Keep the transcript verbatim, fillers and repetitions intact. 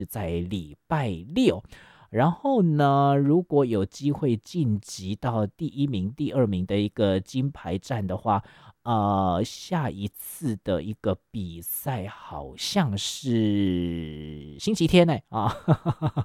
在礼拜六。然后呢，如果有机会晋级到第一名、第二名的一个金牌战的话，呃，下一次的一个比赛好像是星期天呢、啊，